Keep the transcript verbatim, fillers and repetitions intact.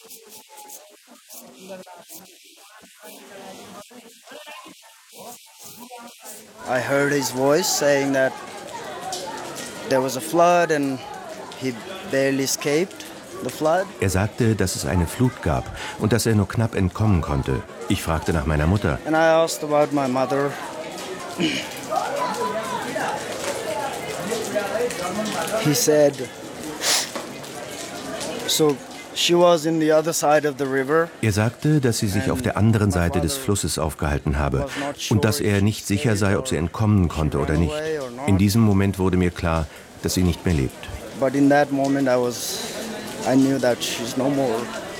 I heard his voice saying that there was a flood and he barely escaped the flood. Er sagte, dass es eine Flut gab und dass er nur knapp entkommen konnte. Ich fragte nach meiner Mutter. And I asked about my mother. He said, so she was in the other side of the river. Er sagte, dass sie sich auf der anderen Seite des Flusses aufgehalten habe und dass er nicht sicher sei, ob sie entkommen konnte oder nicht. In diesem Moment wurde mir klar, dass sie nicht mehr lebt. But in that moment I was I knew that she's no more.